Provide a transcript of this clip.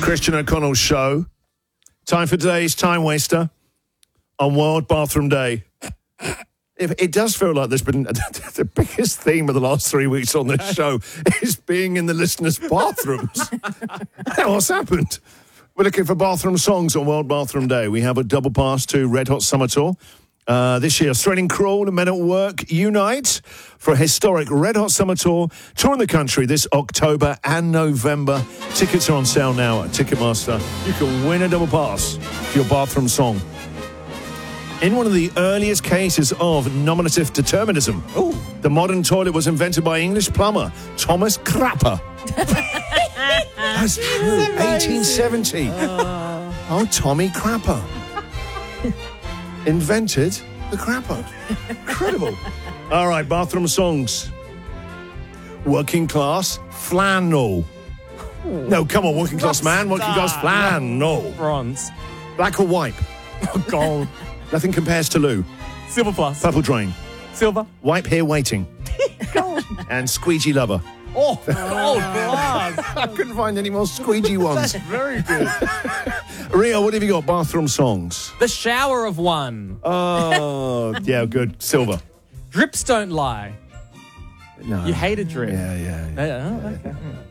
Christian O'Connell Show. Time for today's Time Waster on World Bathroom Day. It does feel like there's been the biggest theme of the last 3 weeks on this show is being in the listeners' bathrooms. What's happened? We're looking for bathroom songs on World Bathroom Day. We have a double pass to Red Hot Summer Tour. This year, Threading Crawl and Men at Work unite for a historic Red Hot Summer Tour, touring the country this October and November. Tickets are on sale now at Ticketmaster. You can win a double pass for your bathroom song. In one of the earliest cases of nominative determinism, the modern toilet was invented by English plumber Thomas Crapper. That's true, 1870. Oh, Tommy Crapper. Invented the crapper. Incredible. All right, bathroom songs. Working Class Flannel. No, come on, Working Class Man. Working Class Flannel. Bronze. Black or white? Gold. Nothing compares to Lou. Silver plus. Purple Drain. Silver. Wipe Here Waiting. Gold. And Squeegee Lover. Oh, gold plus. I couldn't find any more squeegee ones. Very good. Rio, what have you got? Bathroom songs. The Shower of One. Oh, yeah, good. Silver. Drips Don't Lie. No. You hate a drip. Yeah. Oh, okay.